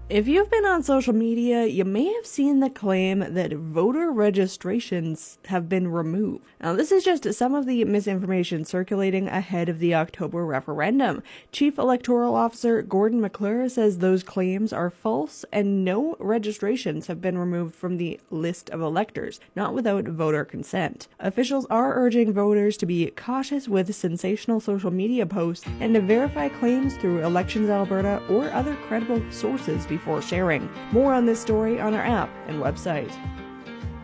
If you've been on social media, you may have seen the claim that voter registrations have been removed. Now, this is just some of the misinformation circulating ahead of the October referendum. Chief Electoral Officer Gordon McClure says those claims are false and no registrations have been removed from the list of electors, not without voter consent. Officials are urging voters to be cautious with sensational social media posts and to verify claims through Elections Alberta or other credible sources before sharing. More on this story on our app and website.